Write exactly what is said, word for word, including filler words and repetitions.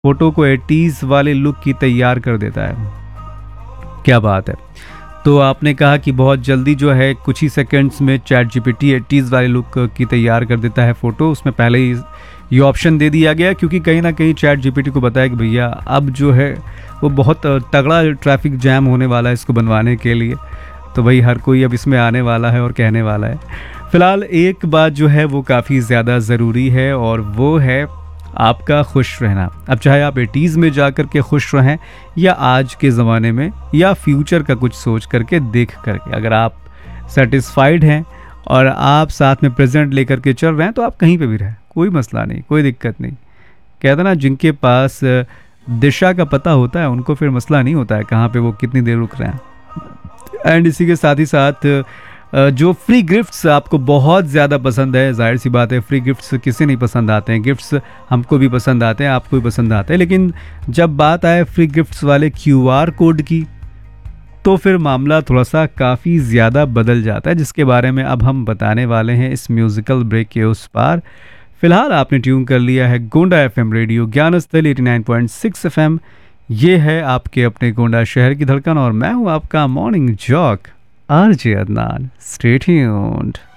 Photo को eighties वाले look की तैयार कर देता है। क्या बात है। तो आपने कहा कि बहुत जल्दी जो है कुछ ही सेकंड्स में चैट जीपीटी एटीज़ वाले लुक की तैयार कर देता है फ़ोटो। उसमें पहले ही ये ऑप्शन दे दिया गया क्योंकि कहीं ना कहीं चैट जीपीटी को बताया कि भैया अब जो है वो बहुत तगड़ा ट्रैफिक जैम होने वाला है इसको बनवाने के लिए। तो भाई हर कोई अब इसमें आने वाला है और कहने वाला है। फ़िलहाल एक बात जो है वो काफ़ी ज़्यादा ज़रूरी है और वो है आपका खुश रहना। अब चाहे आप एटीज़ में जा कर के खुश रहें या आज के ज़माने में या फ्यूचर का कुछ सोच करके देख करके, अगर आप सेटिस्फाइड हैं और आप साथ में प्रेजेंट लेकर के चल रहे हैं तो आप कहीं पे भी रहें, कोई मसला नहीं, कोई दिक्कत नहीं। कहते ना जिनके पास दिशा का पता होता है उनको फिर मसला नहीं होता है कहाँ पे वो कितनी देर रुक रहे हैं। एंड इसी के साथ ही साथ जो फ्री गिफ्ट्स आपको बहुत ज़्यादा पसंद है, जाहिर सी बात है फ्री गिफ्ट्स किसे नहीं पसंद आते हैं। गिफ्ट्स हमको भी पसंद आते हैं, आपको भी पसंद आते हैं, लेकिन जब बात आए फ्री गिफ्ट्स वाले क्यूआर कोड की तो फिर मामला थोड़ा सा काफ़ी ज़्यादा बदल जाता है, जिसके बारे में अब हम बताने वाले हैं इस म्यूज़िकल ब्रेक के उस पार। फिलहाल आपने ट्यून कर लिया है Gonda FM radio ज्ञानस्थल eighty nine point six FM. ये है आपके अपने गोंडा शहर की धड़कन और मैं हूँ आपका morning Jacques RJ Adnan. Stay tuned.